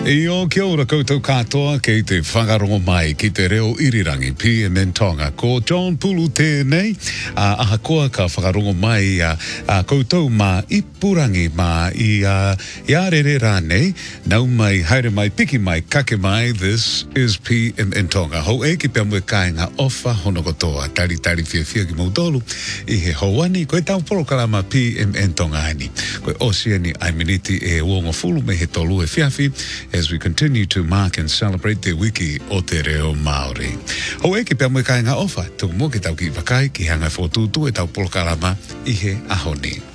Io kia ora koutou katoa kei te whangarongo mai ki te reo irirangi PMN Tonga. Ko John Pulu tēnei, aha koa ka whangarongo mai koutou ma ipurangi ma i arere rānei, nau mai, haere mai, piki mai, kake mai, this is PMN Tonga. Ho e ki pia mwe kai ngā ofa hono kotoa, tari fia ki mautolu, i he hauani, koe tau poro kalama PMN Tonga ani. Koe osiani aiminiti e uongo fulu me he tolu e fiafi, as we continue to mark and celebrate the wiki o te reo Māori. Ho e ki pia mwe kai ngā ofa, tuku mō ki tau ki wakai ki hanga fōtūtu e tau polo kalama i he ahoni.